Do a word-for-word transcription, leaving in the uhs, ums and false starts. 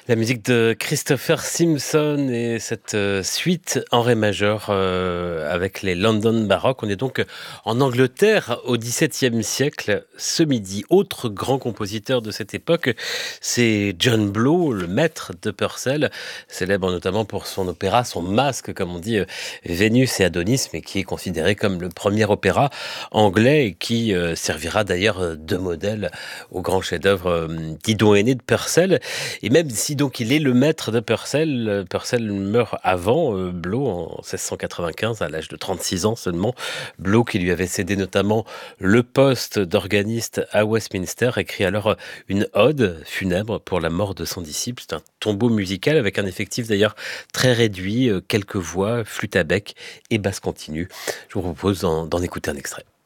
La musique de Christopher Simpson et cette euh, suite en ré majeur euh, avec les London Baroque. On est donc en Angleterre au dix-septième siècle ce midi. Autre grand compositeur de cette époque, c'est John Blow, le maître de Purcell, célèbre notamment pour son opéra, son masque, comme on dit, euh, Vénus et Adonis, mais qui est considéré comme le premier opéra anglais et qui euh, servira d'ailleurs euh, de modèle au grand chef-d'œuvre euh, d'Idon Aîné de Purcell. Et même si donc il est le maître de Purcell, euh, Purcell meurt avant euh, Blow en seize cent quatre-vingt-quinze à l'âge de trente-six ans seulement. Blow qui lui avait cédé notamment le poste d'organiste à Westminster écrit alors une ode funèbre pour la mort de son disciple. C'est un tombeau musical avec un effectif d'ailleurs très réduit, euh, quelques voix, flûte à bec et basse continue. Je vous propose d'en d'en écouter un extrait.